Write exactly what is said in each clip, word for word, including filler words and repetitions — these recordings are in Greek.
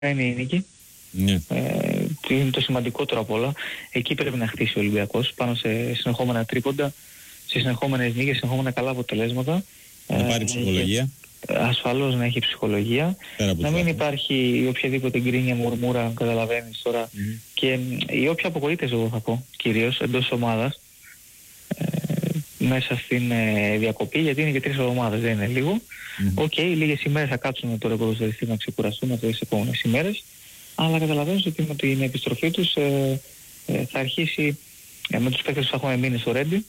είναι η νίκη. Ναι. Ε, είναι το σημαντικότερο απ' όλα. Εκεί πρέπει να χτίσει ο Ολυμπιακός πάνω σε συνεχόμενα τρίποντα, σε συνεχόμενες νίκες, συνεχόμενα καλά αποτελέσματα. Να πάρει ψυχολογία. Ασφαλώς να έχει ψυχολογία. Να μην υπάρχει οποιαδήποτε γκρίνια, μουρμούρα, καταλαβαίνεις τώρα. Mm. Και η όποια απογοήτευση, εγώ θα πω, κυρίως εντός της ομάδας, ε, μέσα στην ε, διακοπή, γιατί είναι και τρεις εβδομάδες, δεν είναι λίγο. Οκ, mm. okay, λίγες ημέρες θα κάτσουν τώρα οι ποδοσφαιριστές να ξεκουραστούν αυτές τις επόμενες ημέρες, αλλά καταλαβαίνεις ότι με την επιστροφή τους ε, ε, θα αρχίσει ε, με τους παίκτες που θα έχουν μείνει στο Ρέντι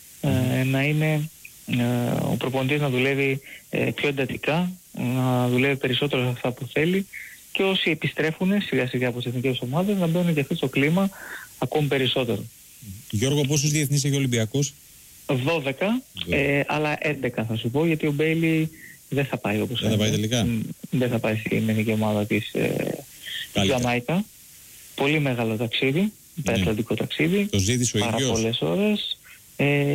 ε, να είναι ε, ο προπονητής να δουλεύει ε, πιο εντατικά, να δουλεύει περισσότερο σε αυτά που θέλει, και όσοι επιστρέφουν σιγά σιγά από τις εθνικές ομάδες να μπαίνουν και αυτοί στο κλίμα ακόμη περισσότερο. Γιώργο, πόσους διεθνείς έχει ο Ολυμπιακός? δώδεκα, ε, αλλά έντεκα θα σου πω, γιατί ο Μπέιλι δεν θα πάει όπως δεν θα πάει τελικά. Δεν θα πάει στην εθνική ομάδα της ε, Τζαμάικα. Πολύ μεγάλο ταξίδι, υπερατλαντικό ταξίδι. Το ζήτησε ο ίδιος. Πάρα πολλές ώρες. Ε,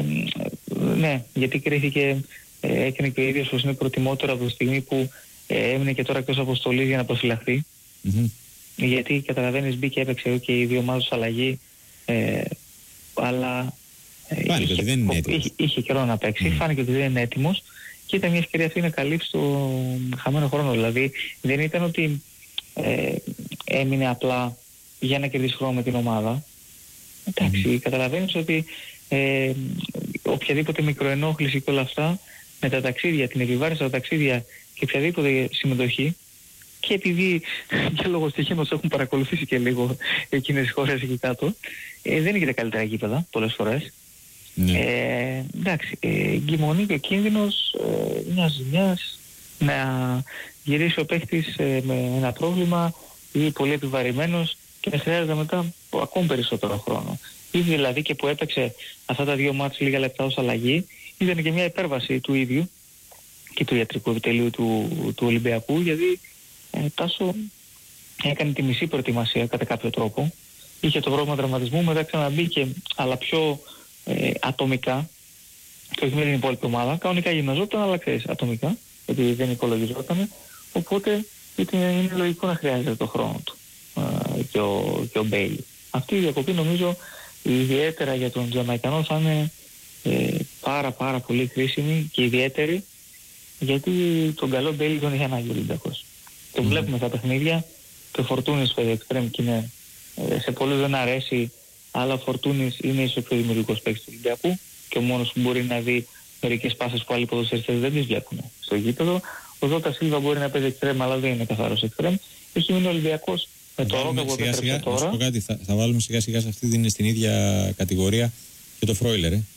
ναι, γιατί κρίθηκε, ε, έκανε και ο ίδιος πως είναι προτιμότερο από τη στιγμή που ε, έμεινε και τώρα εκτός αποστολής για να προφυλαχθεί. Mm-hmm. Γιατί καταλαβαίνεις, μπήκε, έπαιξε και οι δύο ομάδες αλλαγή, ε, αλλά ε, φάνηκε ότι δεν είναι έτοιμος. Είχε, είχε καιρό να παίξει, mm. φάνηκε ότι δεν είναι έτοιμος και ήταν μια ευκαιρία αυτή να καλύψει το χαμένο χρόνο. Δηλαδή δεν ήταν ότι ε, έμεινε απλά για να κερδίσει χρόνο με την ομάδα. Εντάξει, mm. καταλαβαίνεις ότι ε, οποιαδήποτε μικροενόχληση και όλα αυτά με τα ταξίδια, την επιβάρυνση στα ταξίδια και οποιαδήποτε συμμετοχή, και επειδή για λόγω στοιχείων μας έχουν παρακολουθήσει και λίγο εκείνες τις χώρες εκεί κάτω, ε, δεν είναι και τα καλύτερα γήπεδα πολλές φορές. Mm. Ε, εντάξει, ε, εγκυμονεί και ο κίνδυνος ε, μιας ζημιάς, να γυρίσει ο παίχτης ε, με ένα πρόβλημα ή πολύ επιβαρημένος και να χρειάζεται μετά ακόμη περισσότερο χρόνο. Ήδη δηλαδή και που έπαιξε αυτά τα δύο μάτς λίγα λεπτά ως αλλαγή, ήταν και μια υπέρβαση του ίδιου και του ιατρικού επιτελείου του, του Ολυμπιακού, γιατί ε, Τάσο έκανε τη μισή προετοιμασία κατά κάποιο τρόπο. Είχε το πρόβλημα τραυματισμού, μετά ξαναμπήκε, αλλά πιο ε, ατομικά, και όχι με την υπόλοιπη ομάδα. Κανονικά γυμναζόταν, αλλά ξέρεις, ατομικά, γιατί δεν υπολογιζόταν. Οπότε είναι λογικό να χρειάζεται το χρόνο του ε, και ο, και ο Μπέιλι. Αυτή η διακοπή νομίζω ιδιαίτερα για τον Τζαμαϊκανό θα είναι ε, πάρα πάρα πολύ χρήσιμη και ιδιαίτερη, γιατί τον καλό Μπέιλι τον είχε ανάγκη ο Ολυμπιακός. Το mm. βλέπουμε στα παιχνίδια, το Φορτούνης στο εξτρέμ και είναι, ε, σε πολλούς δεν αρέσει, αλλά ο Φορτούνης είναι ίσως ο πιο δημιουργικός παίκτης του Ολυμπιακού και ο μόνος που μπορεί να δει μερικές πάσες που άλλοι ποδοσφαιριστές δεν τις βλέπουν στο γήπεδο. Ο Ζώτα Σίλβα μπορεί να παίζει εξτρέμ, αλλά δεν είναι καθαρός εξτρέμ. Έχει μείνει ο Ολυμπιακός με το Ρόκα που επέτρεψε τώρα. Να σου πω κάτι, θα, θα βάλουμε σιγά σιγά σε αυτή την, στην ίδια κατηγορία και το Φρόιλερ, ε.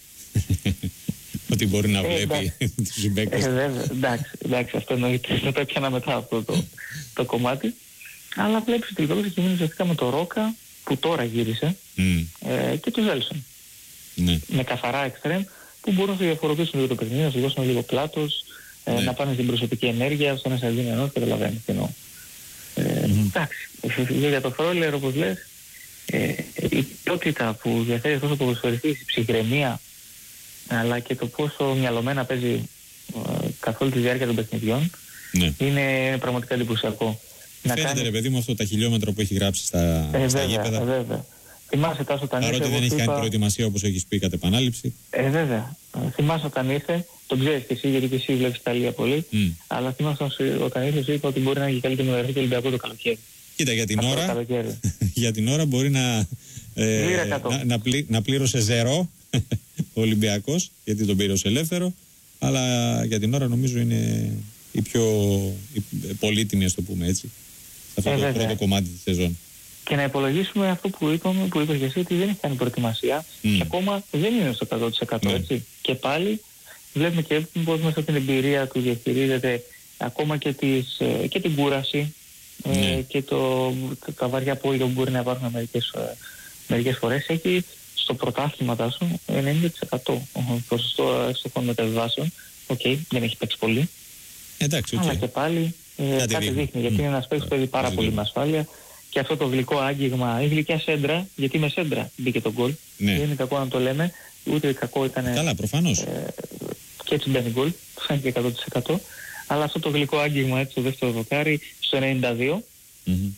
Ότι μπορεί να βλέπει τους συμπαίκτες. Εντάξει, εντάξει, αυτό εννοείται. Θα το έπιανα μετά αυτό το, το κομμάτι. Αλλά βλέπεις ότι τελικώς έχει μείνει ουσιαστικά με το Ρόκα που τώρα γύρισε mm. ε, και του Ζέλσον. Mm. Με καθαρά εξτρέμ που μπορούν να διαφοροποιήσουν λίγο το παιχνίδι, να σου δώσουν λίγο πλάτος, ε, mm. να πάνε στην προσωπική ενέργεια, στο να σε δίνει ενός, καταλαβαίνεις τι εννοώ. Ε, mm. Εντάξει, για το Φρόιλερ όπως λες, ε, η ποιότητα που διαθέτει τόσο ποδοσφαιριστής, η ψυχραιμία, αλλά και το πόσο μυαλωμένα παίζει ε, καθ' όλη τη διάρκεια των παιχνιδιών, ναι. είναι πραγματικά εντυπωσιακό. Φαίνεται κάνει... ρε παιδί μου αυτό τα χιλιόμετρα που έχει γράψει στα, ε, στα βέβαια, γήπεδα. Θυμάσαι Θυμάσαι Τάσο όταν ήρθε. Παρότι δεν έχει είπα... κάνει προετοιμασία όπως έχεις πει κατ' επανάληψη. Ε, βέβαια. Θυμάσαι όταν ήρθε, τον ξέρεις και εσύ, γιατί και εσύ βλέπεις Ιταλία πολύ. Mm. Αλλά θυμάσαι όταν ήρθε, σου είπα ότι μπορεί να είναι και καλύτερη μεταγραφή του Ολυμπιακού το καλοκαίρι. Κοίτα, για την, ώρα, για την ώρα μπορεί να, ε, να, να, πλή, να πλήρωσε ζερό ο Ολυμπιακός, γιατί τον πήρε ως ελεύθερο. Αλλά για την ώρα νομίζω είναι η πιο η πολύτιμη, ας το πούμε έτσι, σε αυτό ε, το πρώτο κομμάτι της σεζόν. Και να υπολογίσουμε αυτό που είπαμε, που είπες και εσύ, ότι δεν έχει κάνει προετοιμασία mm. και ακόμα δεν είναι στο εκατό τοις εκατό, mm. έτσι. Και πάλι βλέπουμε και πώς μέσα την εμπειρία του διαχειρίζεται ακόμα και, τις, και την κούραση mm. ε, και το, τα βαριά πόδια που μπορεί να υπάρχουν μερικές, μερικές φορές. Έχει στο πρωτάθλημα Τάσο ενενήντα τοις εκατό ποσοστό εύστοχων μεταβιβάσεων. Οκ, okay, δεν έχει παίξει πολύ. Εντάξει, okay. Αλλά και πάλι ε, κάτι, κάτι δείχνει, mm. γιατί είναι ένας παίκτης που παίζει πάρα mm. πολύ με ασφάλεια. Και αυτό το γλυκό άγγιγμα, η γλυκιά σέντρα, γιατί με σέντρα μπήκε το γκολ. Ναι. Δεν είναι κακό να το λέμε, ούτε κακό ήταν. Καλά, προφανώς. Ε, και έτσι μπαίνει γκολ, φάνηκε εκατό τοις εκατό. Αλλά αυτό το γλυκό άγγιγμα, έτσι, το δεύτερο δοκάρι, στο ενενήντα δύο, Mm-hmm.